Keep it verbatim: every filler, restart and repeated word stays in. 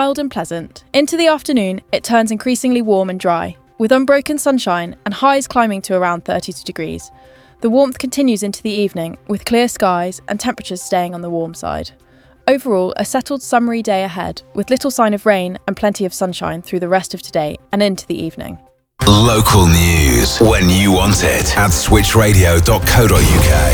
Mild and pleasant. Into the afternoon, it turns increasingly warm and dry, with unbroken sunshine and highs climbing to around thirty-two degrees. The warmth continues into the evening, with clear skies and temperatures staying on the warm side. Overall, a settled summery day ahead, with little sign of rain and plenty of sunshine through the rest of today and into the evening. Local news when you want it at switch radio dot co dot uk.